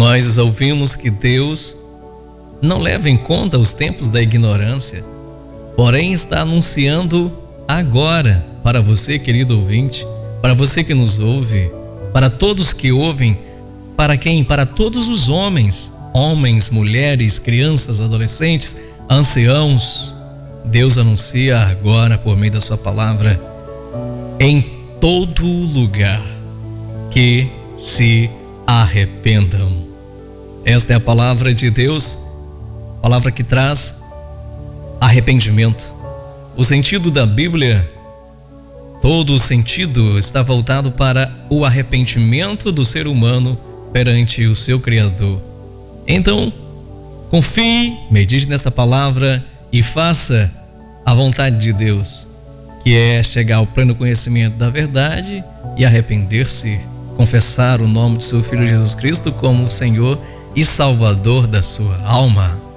Nós ouvimos que Deus não leva em conta os tempos da ignorância, porém está anunciando agora para você, querido ouvinte, para você que nos ouve, para todos que ouvem, para quem? Para todos os homens, mulheres, crianças, adolescentes, anciãos. Deus anuncia agora por meio da sua palavra em todo lugar que se arrependam. Esta é a palavra de Deus, palavra que traz arrependimento. O sentido da Bíblia, todo o sentido está voltado para o arrependimento do ser humano perante o seu Criador. Então, confie, medite nesta palavra e faça a vontade de Deus, que é chegar ao pleno conhecimento da verdade e arrepender-se, confessar o nome do seu Filho Jesus Cristo como o Senhor e Salvador da sua alma.